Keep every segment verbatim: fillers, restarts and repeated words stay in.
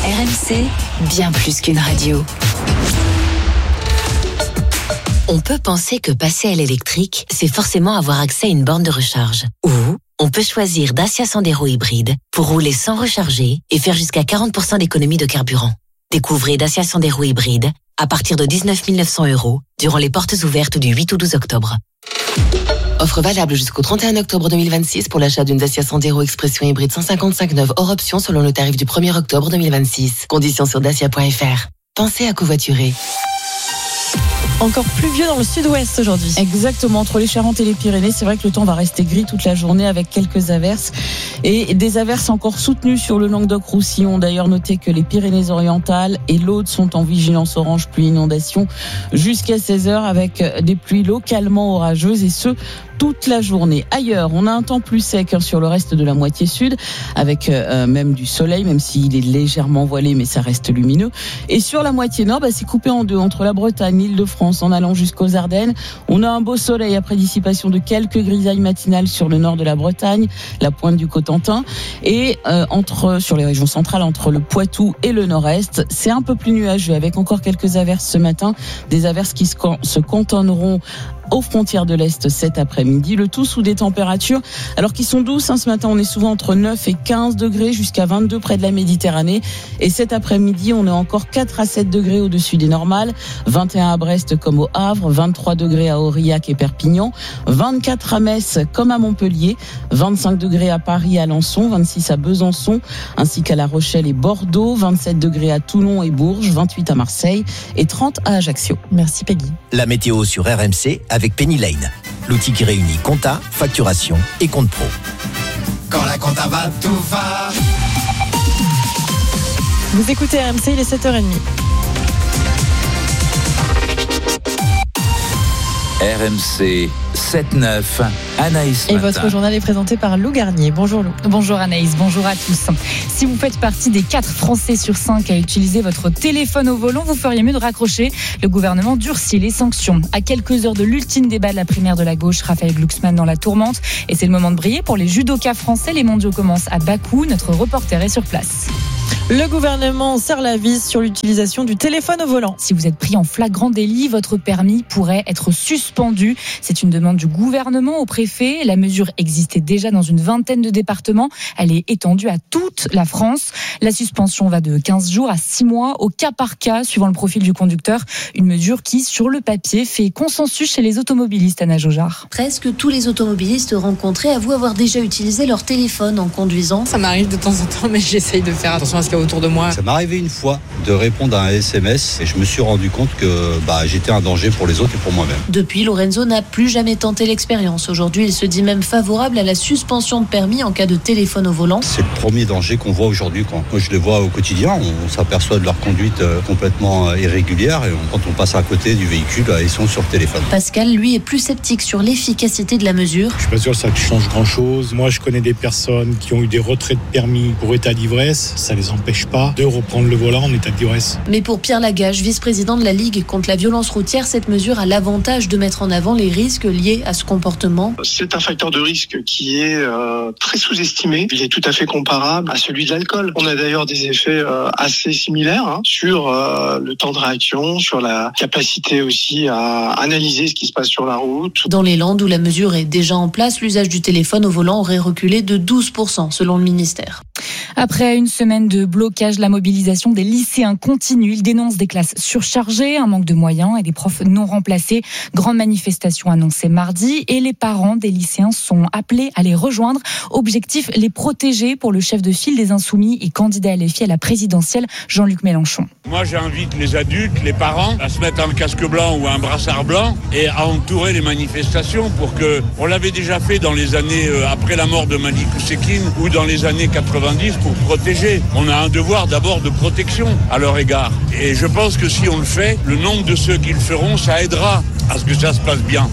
R M C, bien plus qu'une radio. On peut penser que passer à l'électrique, c'est forcément avoir accès à une borne de recharge. Ou on peut choisir Dacia Sandero hybride pour rouler sans recharger et faire jusqu'à quarante pour cent d'économie de carburant. Découvrez Dacia Sandero hybride à partir de dix-neuf mille neuf cents euros durant les portes ouvertes du huit au douze octobre. Offre valable jusqu'au trente et un octobre deux mille vingt-six pour l'achat d'une Dacia Sandero Expression hybride cent cinquante-cinq neuve hors option selon le tarif du premier octobre deux mille vingt-six. Conditions sur dacia point f r. Pensez à covoiturer. Encore pluvieux dans le sud-ouest aujourd'hui. Exactement, entre les Charentes et les Pyrénées, c'est vrai que le temps va rester gris toute la journée avec quelques averses et des averses encore soutenues sur le Languedoc-Roussillon. D'ailleurs, notez que les Pyrénées-Orientales et l'Aude sont en vigilance orange pluie inondation jusqu'à seize heures avec des pluies localement orageuses et ce toute la journée. Ailleurs, on a un temps plus sec sur le reste de la moitié sud avec euh, même du soleil, même s'il est légèrement voilé, mais ça reste lumineux. Et sur la moitié nord, bah, c'est coupé en deux entre la Bretagne, l'Île-de-France, en allant jusqu'aux Ardennes. On a un beau soleil après dissipation de quelques grisailles matinales sur le nord de la Bretagne, la pointe du Cotentin, et euh, entre sur les régions centrales, entre le Poitou et le nord-est, c'est un peu plus nuageux avec encore quelques averses ce matin, des averses qui se, se cantonneront aux frontières de l'Est cet après-midi, le tout sous des températures alors qui sont douces, hein, ce matin on est souvent entre neuf et quinze degrés jusqu'à vingt-deux près de la Méditerranée et cet après-midi on est encore quatre à sept degrés au-dessus des normales, vingt et un à Brest comme au Havre, vingt-trois degrés à Aurillac et Perpignan, vingt-quatre à Metz comme à Montpellier, vingt-cinq degrés à Paris, Alençon, vingt-six à Besançon ainsi qu'à La Rochelle et Bordeaux, vingt-sept degrés à Toulon et Bourges, vingt-huit à Marseille et trente à Ajaccio. Merci Peggy. La météo sur R M C avec Penny Lane, l'outil qui réunit compta, facturation et compte pro. Quand la compta va, tout va. Vous écoutez R M C, il est sept heures trente. R M C sept neuf, Anaïs Et Matin. votre journal est présenté par Lou Garnier. Bonjour Lou. Bonjour Anaïs, bonjour à tous. Si vous faites partie des quatre Français sur cinq à utiliser votre téléphone au volant, vous feriez mieux de raccrocher. Le gouvernement durcit les sanctions. À quelques heures de l'ultime débat de la primaire de la gauche, Raphaël Glucksmann dans la tourmente. Et c'est le moment de briller pour les judokas français. Les mondiaux commencent à Bakou. Notre reporter est sur place. Le gouvernement serre la vis sur l'utilisation du téléphone au volant. Si vous êtes pris en flagrant délit, votre permis pourrait être suspendu. C'est une demande du gouvernement au préfet. La mesure existait déjà dans une vingtaine de départements. Elle est étendue à toute la France. La suspension va de quinze jours à six mois au cas par cas, suivant le profil du conducteur. Une mesure qui, sur le papier, fait consensus chez les automobilistes, Anna Jojard. Presque tous les automobilistes rencontrés avouent avoir déjà utilisé leur téléphone en conduisant. Ça m'arrive de temps en temps, mais j'essaye de faire attention à ce qu'il y a autour de moi. Ça m'est arrivé une fois de répondre à un S M S et je me suis rendu compte que bah, j'étais un danger pour les autres et pour moi-même. Depuis, Lorenzo n'a plus jamais tenté l'expérience. Aujourd'hui, il se dit même favorable à la suspension de permis en cas de téléphone au volant. C'est le premier danger qu'on voit aujourd'hui. Quand moi, je les vois au quotidien, on s'aperçoit de leur conduite complètement irrégulière et quand on passe à côté du véhicule, ils sont sur le téléphone. Pascal, lui, est plus sceptique sur l'efficacité de la mesure. Je suis pas sûr que ça change grand-chose. Moi, je connais des personnes qui ont eu des retraits de permis pour état d'ivresse. Ça les empêche pas de reprendre le volant en état d'ivresse. Mais pour Pierre Lagage, vice-président de la Ligue contre la violence routière, cette mesure a l'avantage de mettre en avant les risques liés à ce comportement. C'est un facteur de risque qui est euh, très sous-estimé. Il est tout à fait comparable à celui de l'alcool. On a d'ailleurs des effets euh, assez similaires hein, sur euh, le temps de réaction, sur la capacité aussi à analyser ce qui se passe sur la route. Dans les Landes où la mesure est déjà en place, l'usage du téléphone au volant aurait reculé de douze pour cent selon le ministère. Après une semaine de blocage, la mobilisation des lycéens continue. Ils dénoncent des classes surchargées, un manque de moyens et des profs non remplacés. Grande manifestation annoncée mardi et les parents des lycéens sont appelés à les rejoindre. Objectif, les protéger pour le chef de file des Insoumis et candidat L F I à la présidentielle, Jean-Luc Mélenchon. Moi, j'invite les adultes, les parents, à se mettre un casque blanc ou un brassard blanc et à entourer les manifestations pour que, on l'avait déjà fait dans les années euh, après la mort de Malik Oussekine ou dans les années quatre-vingt-dix pour protéger. On a un devoir d'abord de protection à leur égard. Et je pense que si on le fait, le nombre de ceux qui le feront, ça aidera à ce que ça se passe bien.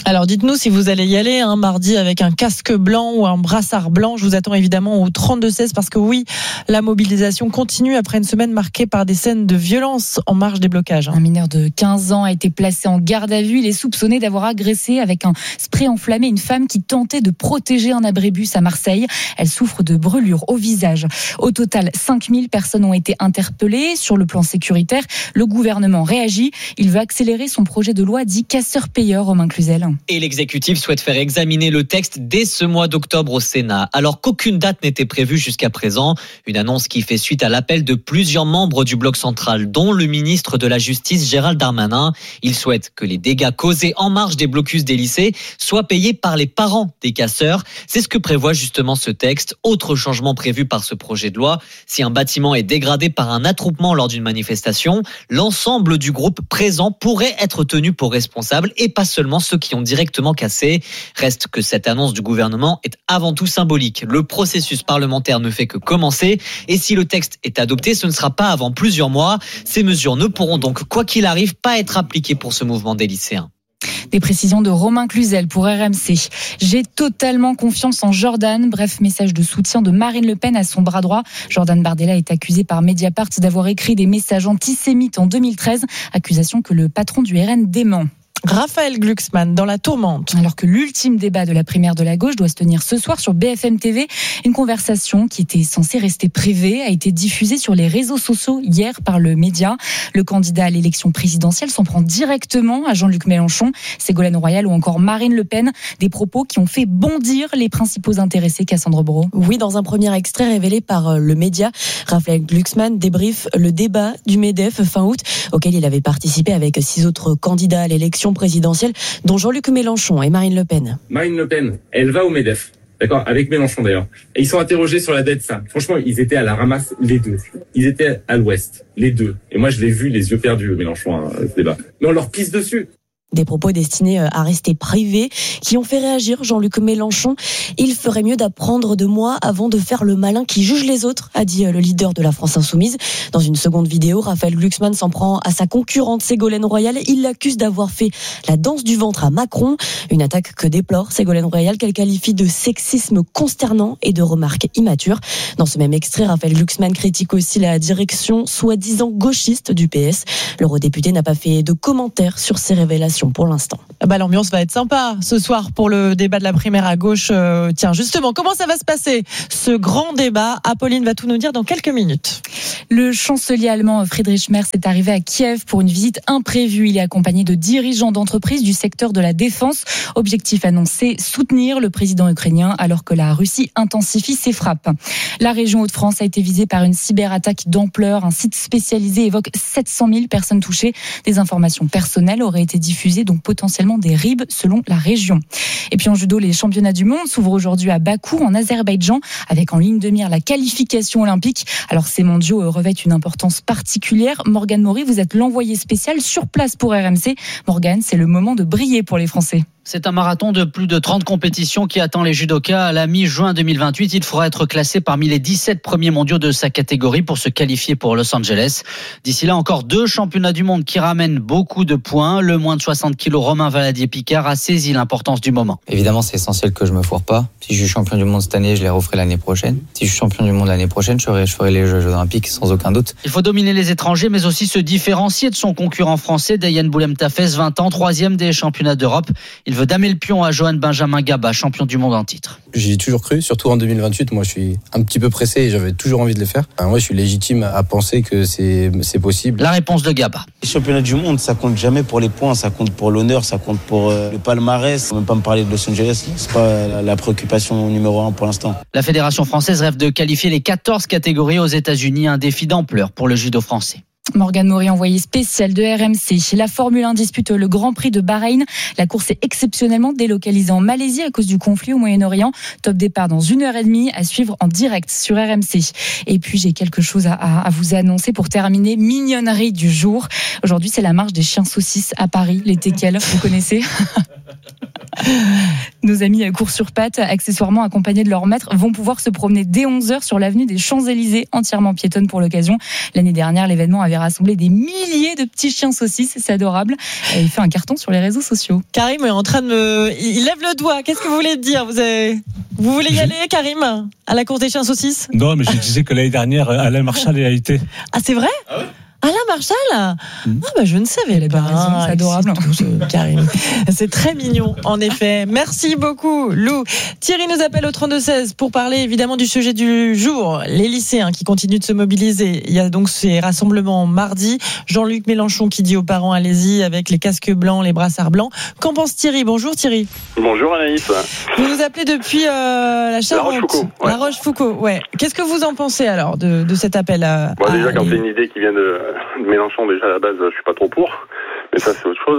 Alors dites-nous si vous allez y aller hein, mardi avec un casque blanc ou un brassard blanc. Je vous attends évidemment au trente-deux seize parce que oui, la mobilisation continue après une semaine marquée par des scènes de violence en marge des blocages. Un mineur de quinze ans a été placé en garde à vue. Il est soupçonné d'avoir agressé avec un spray enflammé une femme qui tentait de protéger un abribus à Marseille. Elle souffre de brûlures au visage. Au total, cinq mille personnes ont été interpellées. Sur le plan sécuritaire, le gouvernement réagit. Il veut accélérer son projet de loi dit casseur-payeur, Romain Cluzel. Et l'exécutif souhaite faire examiner le texte dès ce mois d'octobre au Sénat, alors qu'aucune date n'était prévue jusqu'à présent. Une annonce qui fait suite à l'appel de plusieurs membres du bloc central, dont le ministre de la Justice Gérald Darmanin. Il souhaite que les dégâts causés en marge des blocus des lycées soient payés par les parents des casseurs. C'est ce que prévoit justement ce texte. Autre changement prévu par ce projet de loi, si un bâtiment est dégradé par un attroupement lors d'une manifestation, l'ensemble du groupe présent pourrait être tenu pour responsable et pas seulement ceux qui ont directement cassé. Reste que cette annonce du gouvernement est avant tout symbolique. Le processus parlementaire ne fait que commencer et si le texte est adopté, ce ne sera pas avant plusieurs mois. Ces mesures ne pourront donc, quoi qu'il arrive, pas être appliquées pour ce mouvement des lycéens. Des précisions de Romain Cluzel pour R M C. J'ai totalement confiance en Jordan. Bref, message de soutien de Marine Le Pen à son bras droit. Jordan Bardella est accusé par Mediapart d'avoir écrit des messages antisémites en deux mille treize. Accusation que le patron du R N dément. Raphaël Glucksmann dans la tourmente. Alors que l'ultime débat de la primaire de la gauche doit se tenir ce soir sur B F M T V, une conversation qui était censée rester privée a été diffusée sur les réseaux sociaux hier par le média. Le candidat à l'élection présidentielle s'en prend directement à Jean-Luc Mélenchon, Ségolène Royal ou encore Marine Le Pen. Des propos qui ont fait bondir les principaux intéressés. Cassandre Brault. Oui, dans un premier extrait révélé par le média, Raphaël Glucksmann débriefe le débat du MEDEF fin août, auquel il avait participé avec six autres candidats à l'élection présidentielle, dont Jean-Luc Mélenchon et Marine Le Pen. Marine Le Pen, elle va au MEDEF, d'accord, avec Mélenchon d'ailleurs. Et ils sont interrogés sur la dette, ça. Franchement, ils étaient à la ramasse, les deux. Ils étaient à l'ouest, les deux. Et moi, je l'ai vu, les yeux perdus, Mélenchon, hein, ce débat. Mais on leur pisse dessus. Des propos destinés à rester privés qui ont fait réagir Jean-Luc Mélenchon. Il ferait mieux d'apprendre de moi avant de faire le malin qui juge les autres, a dit le leader de la France Insoumise. Dans une seconde vidéo, Raphaël Glucksmann s'en prend à sa concurrente Ségolène Royal. Il l'accuse d'avoir fait la danse du ventre à Macron. Une attaque que déplore Ségolène Royal, qu'elle qualifie de sexisme consternant et de remarques immatures. Dans ce même extrait, Raphaël Glucksmann critique aussi la direction soi-disant gauchiste du P S. L'eurodéputé n'a pas fait de commentaires sur ces révélations pour l'instant. Bah, l'ambiance va être sympa ce soir pour le débat de la primaire à gauche. Euh, tiens, justement, comment ça va se passer ce grand débat? Apolline va tout nous dire dans quelques minutes. Le chancelier allemand Friedrich Merz est arrivé à Kiev pour une visite imprévue. Il est accompagné de dirigeants d'entreprises du secteur de la défense. Objectif annoncé, soutenir le président ukrainien alors que la Russie intensifie ses frappes. La région Hauts-de-France a été visée par une cyberattaque d'ampleur. Un site spécialisé évoque sept cent mille personnes touchées. Des informations personnelles auraient été diffusées, donc potentiellement des R I B selon la région. Et puis en judo, les championnats du monde s'ouvrent aujourd'hui à Bakou en Azerbaïdjan avec en ligne de mire la qualification olympique. Alors ces mondiaux revêtent une importance particulière. Morgane Maury, vous êtes l'envoyé spécial sur place pour R M C. Morgane, c'est le moment de briller pour les Français. C'est un marathon de plus de trente compétitions qui attend les judokas. À la mi-juin deux mille vingt-huit, il faudra être classé parmi les dix-sept premiers mondiaux de sa catégorie pour se qualifier pour Los Angeles. D'ici là, encore deux championnats du monde qui ramènent beaucoup de points. Le moins de soixante kilos, Romain Valadier-Picard, a saisi l'importance du moment. Évidemment, c'est essentiel que je me foire pas. Si je suis champion du monde cette année, je les referai l'année prochaine. Si je suis champion du monde l'année prochaine, je ferai, je ferai les Jeux olympiques sans aucun doute. Il faut dominer les étrangers, mais aussi se différencier de son concurrent français, Dayan Boulem-Tafez, vingt ans, troisième des championnats d'Europe. Il veut damer le pion à Johan Benjamin Gaba, champion du monde en titre. J'y ai toujours cru, surtout en deux mille vingt-huit. Moi, je suis un petit peu pressé et j'avais toujours envie de le faire. Enfin, moi, je suis légitime à penser que c'est, c'est possible. La réponse de Gaba. Les championnats du monde, ça compte jamais pour les points, ça compte pour l'honneur, ça compte pour euh, le palmarès. Faut même pas me parler de Los Angeles, c'est pas la, la préoccupation numéro un pour l'instant. La fédération française rêve de qualifier les quatorze catégories aux États-Unis, un défi d'ampleur pour le judo français. Morgane Maury, envoyée spéciale de R M C. La Formule un dispute le Grand Prix de Bahreïn. La course est exceptionnellement délocalisée en Malaisie à cause du conflit au Moyen-Orient. Top départ dans une heure et demie à suivre en direct sur R M C. Et puis j'ai quelque chose à, à, à vous annoncer pour terminer. Mignonnerie du jour. Aujourd'hui, c'est la marche des chiens saucisses à Paris. Les teckels, vous connaissez? Nos amis à course sur pattes, accessoirement accompagnés de leur maître, vont pouvoir se promener dès onze heures sur l'avenue des Champs-Élysées, entièrement piétonne pour l'occasion. L'année dernière, l'événement avait rassemblé des milliers de petits chiens saucisses, c'est adorable. Et il fait un carton sur les réseaux sociaux. Karim est en train de me... Il lève le doigt, qu'est-ce que vous voulez dire? Vous, avez... vous voulez y aller, Karim, à la course des chiens saucisses? Non, mais je disais que l'année dernière, Alain Marchal y a été. Ah, c'est vrai? Ah ouais? Alain Marchal, mmh. ah bah je ne savais pas. Ah, c'est adorable, c'est, Karim. C'est très mignon, en effet. Merci beaucoup, Lou. Thierry nous appelle au trente-deux seize pour parler évidemment du sujet du jour, les lycéens qui continuent de se mobiliser. Il y a donc ces rassemblements mardi. Jean-Luc Mélenchon qui dit aux parents allez-y avec les casques blancs, les brassards blancs. Qu'en pense Thierry? Bonjour Thierry. Bonjour Anaïs. Vous nous appelez depuis euh, la Charente, La Rochefoucauld. Ouais. La Rochefoucauld, ouais. Qu'est-ce que vous en pensez alors de, de cet appel à, bon, déjà à quand les... c'est une idée qui vient de Mélenchon, déjà à la base, je suis pas trop pour, mais ça c'est autre chose.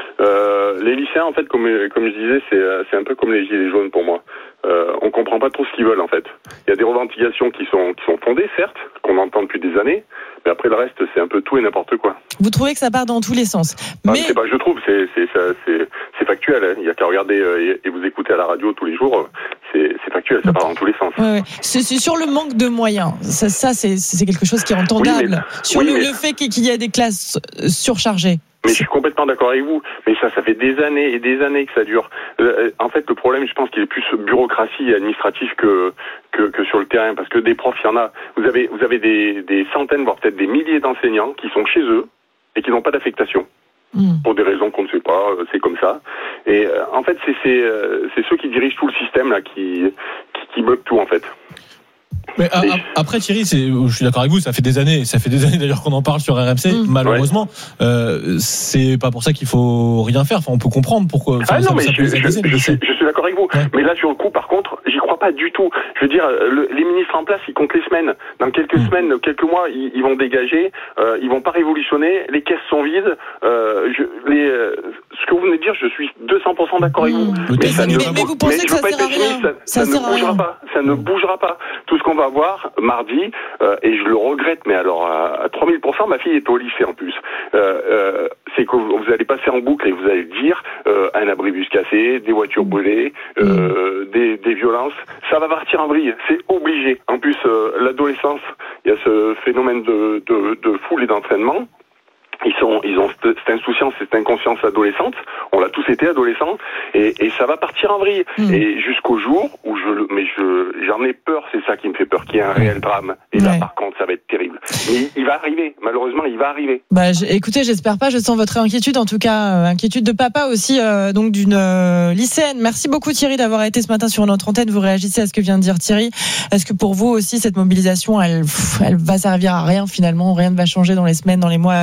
Euh, les lycéens, en fait, comme comme je disais, c'est c'est un peu comme les gilets jaunes pour moi. Euh, on comprend pas trop ce qu'ils veulent en fait. Il y a des revendications qui sont qui sont fondées, certes, qu'on entend depuis des années, mais après le reste, c'est un peu tout et n'importe quoi. Vous trouvez que ça part dans tous les sens? Mais mais... c'est pas, je trouve, c'est c'est c'est c'est factuel. Hein. Il y a qu'à regarder euh, et vous écouter à la radio tous les jours. C'est, c'est factuel, ça part dans tous les sens. Ouais, ouais. C'est, c'est sur le manque de moyens. Ça, ça c'est, c'est quelque chose qui est entendable. Oui, mais, sur oui, le, mais... le fait qu'il y ait des classes surchargées. Mais je suis complètement d'accord avec vous. Mais ça, ça fait des années et des années que ça dure. Euh, en fait, le problème, je pense qu'il est plus bureaucratie et administratif que, que que sur le terrain, parce que des profs, il y en a. Vous avez vous avez des des centaines, voire peut-être des milliers d'enseignants qui sont chez eux et qui n'ont pas d'affectation. Mmh. Pour des raisons qu'on ne sait pas, c'est comme ça. Et euh, en fait, c'est c'est euh, c'est ceux qui dirigent tout le système là qui qui, qui bloquent tout en fait. Mais a, a, après Thierry, c'est, je suis d'accord avec vous, ça fait des années, ça fait des années d'ailleurs qu'on en parle sur R M C. Mmh. Malheureusement, ouais. euh, c'est pas pour ça qu'il faut rien faire. Enfin, on peut comprendre pourquoi. Ah non, ça, mais ça je, je, je, je, suis, je suis d'accord avec vous. Ouais. Mais là, sur le coup, par contre, j'y crois pas du tout. Je veux dire, le, les ministres en place, ils comptent les semaines. Dans quelques mmh. semaines, quelques mois, ils, ils vont dégager. Euh, ils vont pas révolutionner. Les caisses sont vides. Euh, je, les, euh, ce que vous venez de dire, je suis deux cents pour cent d'accord avec vous. Mmh. Mais, mais, mais, mais vous pensez mais que ça sert à rien? Ça, ça, ça ne bougera pas. Ça ne bougera pas. Tout ce qu'on va voir mardi, euh, et je le regrette, mais alors à, à trois mille pour cent, ma fille est au lycée en plus. Euh, euh, c'est que vous, vous allez passer en boucle et vous allez dire euh, un abribus cassé, des voitures brûlées, euh, des, des violences. Ça va partir en vrille, c'est obligé. En plus, euh, l'adolescence, il y a ce phénomène de, de, de foule et d'entraînement. Ils sont, ils ont cette, cette insouciance, cette inconscience adolescente. On l'a tous été adolescents, et, et ça va partir en vrille. Mmh. Et jusqu'au jour où je, mais je, j'en ai peur. C'est ça qui me fait peur, qu'il y ait un réel drame. Et ouais. là, par contre, ça va être terrible. Mais il va arriver. Malheureusement, il va arriver. Bah, écoutez, j'espère pas. Je sens votre inquiétude, en tout cas, euh, inquiétude de papa aussi, euh, donc d'une euh, lycéenne. Merci beaucoup Thierry d'avoir été ce matin sur notre antenne. Vous réagissez à ce que vient de dire Thierry. Est-ce que pour vous aussi, cette mobilisation, elle, pff, elle va servir à rien finalement? Rien ne va changer dans les semaines, dans les mois